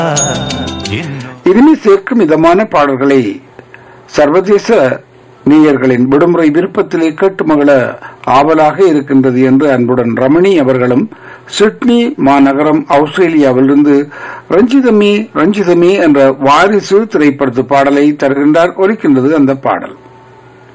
இனிமே சேர்க்கும் இதமான பாடல்களை சர்வதேச நேயர்களின் விடுமுறை விருப்பத்திலே கேட்டு மகள ஆவலாக இருக்கின்றது என்று அன்புடன் ரமணி அவர்களும் சிட்னி மாநகரம் ஆஸ்திரேலியாவிலிருந்து ரஞ்சிதமே ரஞ்சிதமே என்ற வாரிசு திரைப்படத்து பாடலை தருகின்றார். ஒலிக்கின்றது அந்த பாடல்.